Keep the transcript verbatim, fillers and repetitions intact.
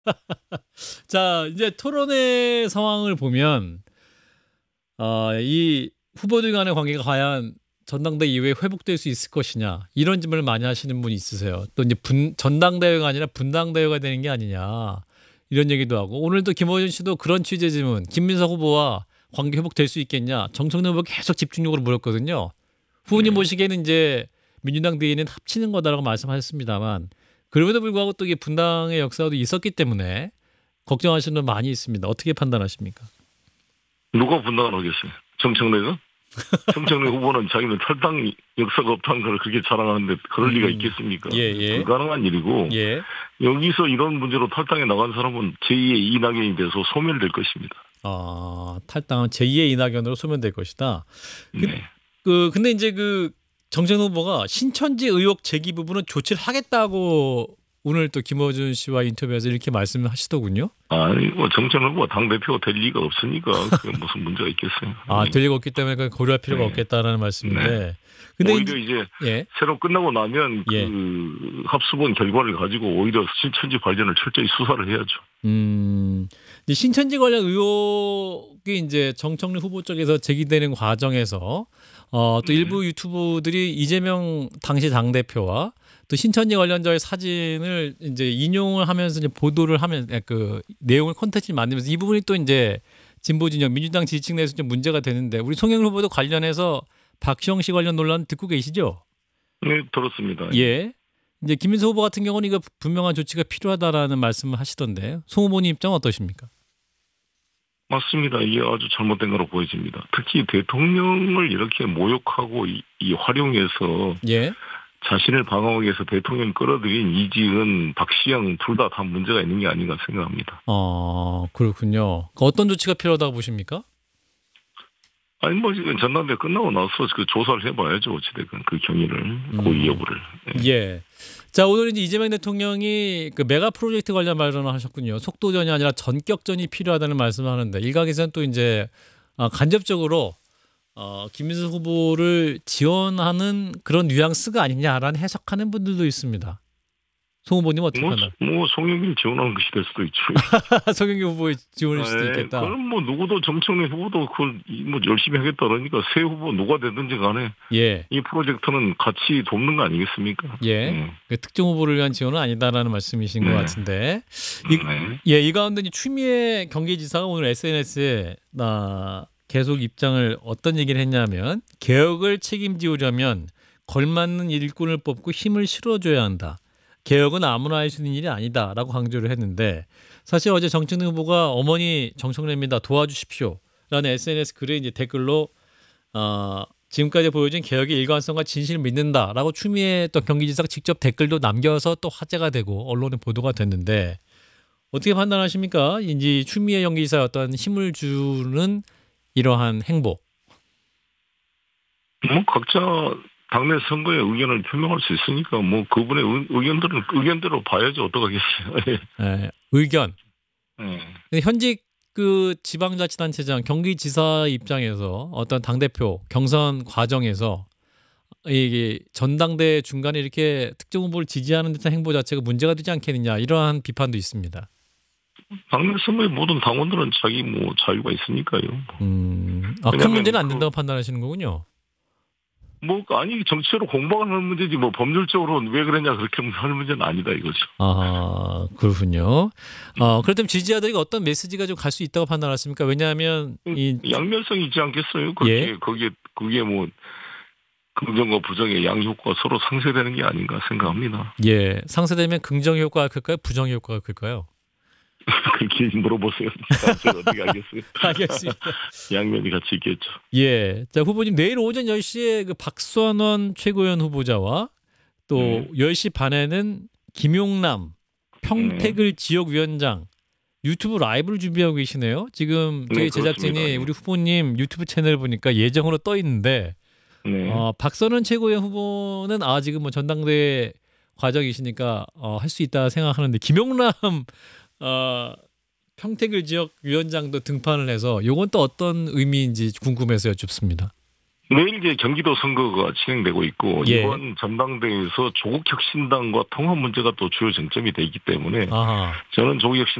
자, 이제 토론회 상황을 보면 어, 이 후보들 간의 관계가 과연 전당대회 이후에 회복될 수 있을 것이냐 이런 질문을 많이 하시는 분이 있으세요. 또 이제 분, 전당대회가 아니라 분당대회가 되는 게 아니냐 이런 얘기도 하고 오늘도 김어준 씨도 그런 취재 질문 김민석 후보와 관계 회복될 수 있겠냐 정청래 후보 계속 집중적으로 물었거든요. 후보님 네. 보시기에는 이제 민주당 대의는 합치는 거다라고 말씀하셨습니다만 그럼에도 불구하고 또 이게 분당의 역사도 있었기 때문에 걱정하시는 분 많이 있습니다. 어떻게 판단하십니까? 누가 분당을 하겠어요? 정청래가? 정청래 후보는 자기는 탈당 역사가 없다는 걸 그렇게 자랑하는데 그럴 음, 리가 있겠습니까? 예, 예. 불가능한 일이고 예. 여기서 이런 문제로 탈당에 나간 사람은 제이의 이낙연이 돼서 소멸될 것입니다. 아, 탈당은 제이의 이낙연으로 소멸될 것이다. 그, 네. 그 근데 이제 그 정청래 후보가 신천지 의혹 제기 부분은 조치를 하겠다고 오늘 또 김어준 씨와 인터뷰에서 이렇게 말씀을 하시더군요. 아니 뭐 정청래 후보가 당 대표가 될 리가 없으니까 그게 무슨 문제가 있겠어요. 아, 네. 될 리가 없기 때문에 고려할 필요가 네. 없겠다라는 말씀인데. 네. 근데 오히려 이제 예. 새로 끝나고 나면 예. 그 합수본 결과를 가지고 오히려 신천지 관련을 철저히 수사를 해야죠. 음, 이제 신천지 관련 의혹이 이제 정청래 후보 쪽에서 제기되는 과정에서 어, 또 네. 일부 유튜브들이 이재명 당시 당 대표와 또 신천지 관련자의 사진을 이제 인용을 하면서 이제 보도를 하면 그 내용을 콘텐츠를 만들면서 이 부분이 또 이제 진보 진영 민주당 지지층 내에서 좀 문제가 되는데 우리 송영 후보도 관련해서 박시영 씨 관련 논란 듣고 계시죠? 네, 들었습니다. 예. 이제 김민수 후보 같은 경우는 이거 분명한 조치가 필요하다라는 말씀을 하시던데 송 후보님 입장은 어떠십니까? 맞습니다. 이게 아주 잘못된 거로 보여집니다. 특히 대통령을 이렇게 모욕하고 이, 이 활용해서 예. 자신을 방어하기 위해서 대통령 끌어들인 이지은, 박시영 둘 다 다 문제가 있는 게 아닌가 생각합니다. 어, 그렇군요. 어떤 조치가 필요하다고 보십니까? 아니 뭐 지금 전당대회 끝나고 나서 그 조사를 해봐야죠. 어찌됐건 그 경위를 고의 여부를. 예. 예. 자, 오늘 이제 이재명 대통령이 그 메가 프로젝트 관련 발언을 하셨군요. 속도전이 아니라 전격전이 필요하다는 말씀을 하는데 일각에서는 또 이제 아, 간접적으로 어, 김민수 후보를 지원하는 그런 뉘앙스가 아니냐라는 해석하는 분들도 있습니다. 송 후보님 어떻게 뭐, 판단? 뭐 송영길 지원하는 것이 될 수도 있죠. 송영길 후보의 지원일 수도 있겠다. 그럼 뭐 누구도 정청래 후보도 그걸 뭐 열심히 하겠다 그러니까 새 후보 누가 되든지 간에 예. 이 프로젝트는 같이 돕는 거 아니겠습니까? 예. 네. 그 특정 후보를 위한 지원은 아니다라는 말씀이신 네. 것 같은데. 이, 네. 예, 이 가운데 추미애 경기지사가 오늘 에스엔에스에 나 계속 입장을 어떤 얘기를 했냐면 개혁을 책임지우려면 걸맞는 일꾼을 뽑고 힘을 실어줘야 한다. 개혁은 아무나 할 수 있는 일이 아니다라고 강조를 했는데 사실 어제 정청래 후보가 어머니 정청래입니다. 도와주십시오. 라는 에스엔에스 글에 이제 댓글로 어, 지금까지 보여준 개혁의 일관성과 진실을 믿는다라고 추미애 또 경기지사가 직접 댓글도 남겨서 또 화제가 되고 언론에 보도가 됐는데 어떻게 판단하십니까? 이제 추미애 경기지사의 어떤 힘을 주는 이러한 행보. 뭐 각자 당내 선거에 의견을 표명할 수 있으니까 뭐 그분의 의, 의견들은 의견대로 봐야죠. 어떡하겠어요. 예, 의견. 네. 근데 현직 그 지방자치단체장 경기지사 입장에서 어떤 당대표 경선 과정에서 이게 전당대 중간에 이렇게 특정 후보를 지지하는 듯한 행보 자체가 문제가 되지 않겠느냐 이러한 비판도 있습니다. 당내 선거에 모든 당원들은 자기 뭐 자유가 있으니까요. 음, 아, 큰 왜냐면 문제는 안 그- 된다고 판단하시는 거군요. 뭐 아니 정치적으로 공방하는 문제지 뭐 법률적으로 왜 그랬냐 그렇게 하는 문제는 아니다 이거죠. 아, 그렇군요. 어, 그렇다면 지지자들이 어떤 메시지가 좀 갈 수 있다고 판단하십니까? 왜냐하면 이 양면성이 있지 않겠어요? 그게 예. 그게 그게 뭐 긍정과 부정의 양효과가 서로 상쇄되는 게 아닌가 생각합니다. 예, 상쇄되면 긍정 효과가 클까요? 부정 효과가 클까요? 그렇게 물어보세요. 제가 어떻게 알겠어요? 알겠습니다. 양면이 같이 있겠죠. 예. 자, 후보님 내일 오전 열 시에 그 박선원 최고위원 후보자와 또 네. 열 시 반에는 김용남 평택을 지역위원장 유튜브 라이브를 준비하고 계시네요. 지금 네, 저희 제작진이 그렇습니다. 예. 우리 후보님 유튜브 채널 보니까 예정으로 떠 있는데 네. 어, 박선원 최고위원 후보는 아 지금 뭐 전당대회 과정이시니까 어, 할 수 있다 생각하는데 김용남 어, 평택을 지역 위원장도 등판을 해서 요건 또 어떤 의미인지 궁금해서 여쭙습니다. 내일 이제 경기도 선거가 진행되고 있고 예. 이번 전당대회에서 조국혁신당과 통합 문제가 또 주요 쟁점이 돼 있기 때문에 아하. 저는 조국혁신